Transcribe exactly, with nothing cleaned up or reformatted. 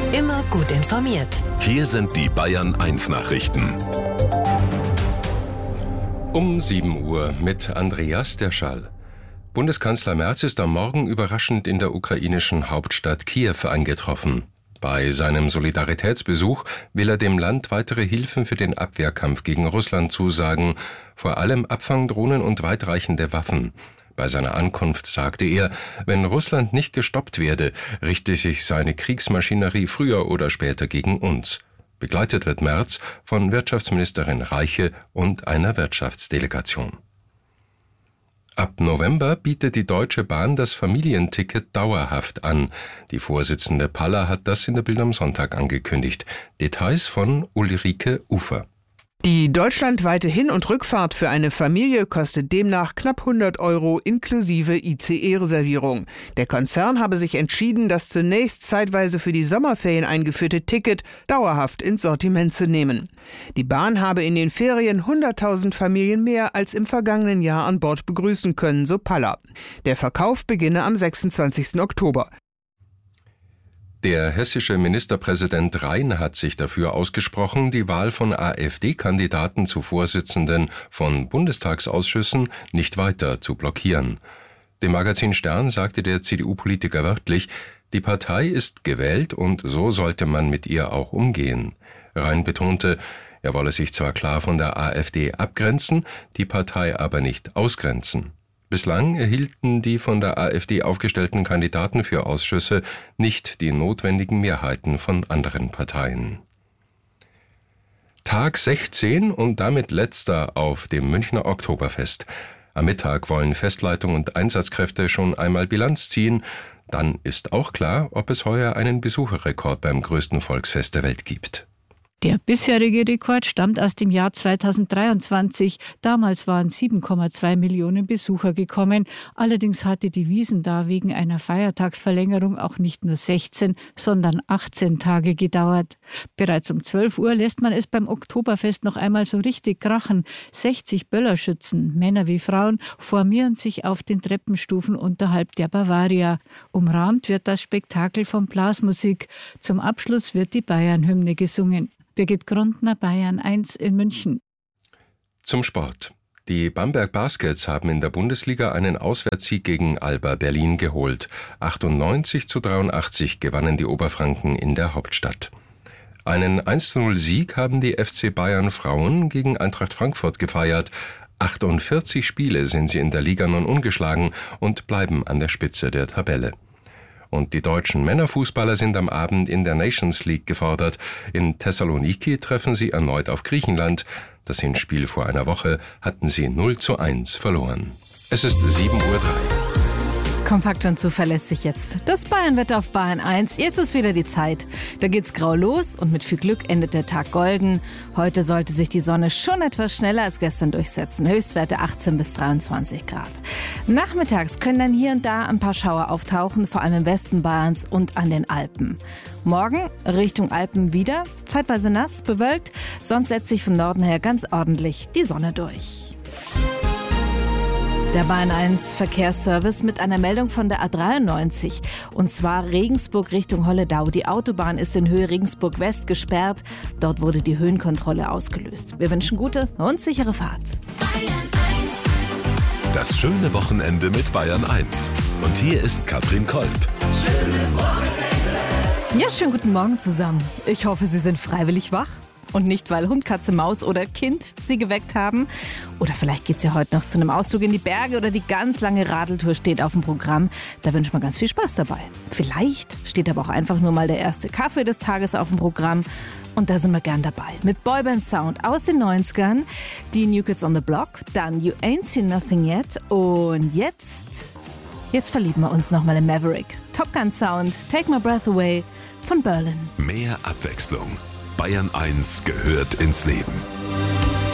Immer gut informiert. Hier sind die Bayern eins Nachrichten. Um sieben Uhr mit Andreas Derschall. Bundeskanzler Merz ist am Morgen überraschend in der ukrainischen Hauptstadt Kiew eingetroffen. Bei seinem Solidaritätsbesuch will er dem Land weitere Hilfen für den Abwehrkampf gegen Russland zusagen, vor allem Abfangdrohnen und weitreichende Waffen. Bei seiner Ankunft sagte er, wenn Russland nicht gestoppt werde, richte sich seine Kriegsmaschinerie früher oder später gegen uns. Begleitet wird Merz von Wirtschaftsministerin Reiche und einer Wirtschaftsdelegation. Ab November bietet die Deutsche Bahn das Familienticket dauerhaft an. Die Vorsitzende Paller hat das in der Bild am Sonntag angekündigt. Details von Ulrike Ufer. Die deutschlandweite Hin- und Rückfahrt für eine Familie kostet demnach knapp hundert Euro inklusive I C E-Reservierung. Der Konzern habe sich entschieden, das zunächst zeitweise für die Sommerferien eingeführte Ticket dauerhaft ins Sortiment zu nehmen. Die Bahn habe in den Ferien hunderttausend Familien mehr als im vergangenen Jahr an Bord begrüßen können, so Paller. Der Verkauf beginne am sechsundzwanzigsten Oktober. Der hessische Ministerpräsident Rhein hat sich dafür ausgesprochen, die Wahl von AfD-Kandidaten zu Vorsitzenden von Bundestagsausschüssen nicht weiter zu blockieren. Dem Magazin Stern sagte der C D U-Politiker wörtlich, die Partei ist gewählt und so sollte man mit ihr auch umgehen. Rhein betonte, er wolle sich zwar klar von der AfD abgrenzen, die Partei aber nicht ausgrenzen. Bislang erhielten die von der AfD aufgestellten Kandidaten für Ausschüsse nicht die notwendigen Mehrheiten von anderen Parteien. Tag sechzehn und damit letzter auf dem Münchner Oktoberfest. Am Mittag wollen Festleitung und Einsatzkräfte schon einmal Bilanz ziehen. Dann ist auch klar, ob es heuer einen Besucherrekord beim größten Volksfest der Welt gibt. Der bisherige Rekord stammt aus dem Jahr zweitausenddreiundzwanzig. Damals waren sieben Komma zwei Millionen Besucher gekommen. Allerdings hatte die Wiesn da wegen einer Feiertagsverlängerung auch nicht nur sechzehn, sondern achtzehn Tage gedauert. Bereits um zwölf Uhr lässt man es beim Oktoberfest noch einmal so richtig krachen. sechzig Böllerschützen, Männer wie Frauen, formieren sich auf den Treppenstufen unterhalb der Bavaria. Umrahmt wird das Spektakel von Blasmusik. Zum Abschluss wird die Bayern-Hymne gesungen. Birgit Grundner, Bayern eins in München. Zum Sport. Die Bamberg Baskets haben in der Bundesliga einen Auswärtssieg gegen Alba Berlin geholt. achtundneunzig zu dreiundachtzig gewannen die Oberfranken in der Hauptstadt. Einen eins zu null Sieg haben die F C Bayern Frauen gegen Eintracht Frankfurt gefeiert. achtundvierzig Spiele sind sie in der Liga nun ungeschlagen und bleiben an der Spitze der Tabelle. Und die deutschen Männerfußballer sind am Abend in der Nations League gefordert. In Thessaloniki treffen sie erneut auf Griechenland. Das Hinspiel vor einer Woche hatten sie null zu eins verloren. Es ist sieben Uhr drei. Kompakt und zuverlässig jetzt. Das Bayernwetter auf Bayern eins. Jetzt ist wieder die Zeit. Da geht's grau los und mit viel Glück endet der Tag golden. Heute sollte sich die Sonne schon etwas schneller als gestern durchsetzen. Höchstwerte achtzehn bis dreiundzwanzig Grad. Nachmittags können dann hier und da ein paar Schauer auftauchen, vor allem im Westen Bayerns und an den Alpen. Morgen Richtung Alpen wieder, zeitweise nass, bewölkt, sonst setzt sich von Norden her ganz ordentlich die Sonne durch. Der Bayern eins Verkehrsservice mit einer Meldung von der A dreiundneunzig. Und zwar Regensburg Richtung Holledau. Die Autobahn ist in Höhe Regensburg West gesperrt. Dort wurde die Höhenkontrolle ausgelöst. Wir wünschen gute und sichere Fahrt. Das schöne Wochenende mit Bayern eins. Und hier ist Katrin Kolb. Schönes Wochenende. Ja, schönen guten Morgen zusammen. Ich hoffe, Sie sind freiwillig wach. Und nicht, weil Hund, Katze, Maus oder Kind Sie geweckt haben. Oder vielleicht geht's ja heute noch zu einem Ausflug in die Berge oder die ganz lange Radeltour steht auf dem Programm. Da wünscht man ganz viel Spaß dabei. Vielleicht steht aber auch einfach nur mal der erste Kaffee des Tages auf dem Programm. Und da sind wir gern dabei. Mit Boyband Sound aus den neunzigern, die New Kids on the Block, dann You Ain't Seen Nothing Yet und jetzt, jetzt verlieben wir uns nochmal in Maverick. Top Gun Sound, Take My Breath Away von Berlin. Mehr Abwechslung. Bayern eins gehört ins Leben.